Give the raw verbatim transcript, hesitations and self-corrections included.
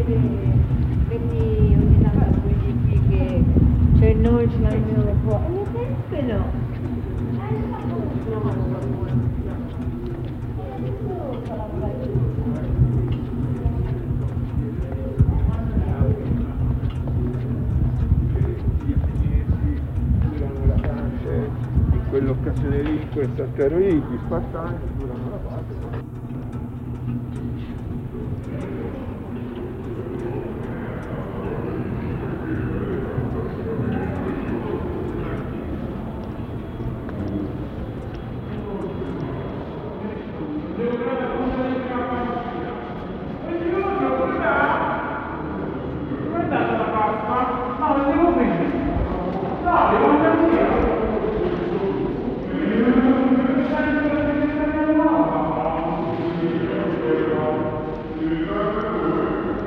Vedi ogni tanto quelli qui che c'è noi ce l'abbiamo qua. E sempre no. In quell'occasione lì, in quel Sant'Ero lì, gli spartani durano la parte.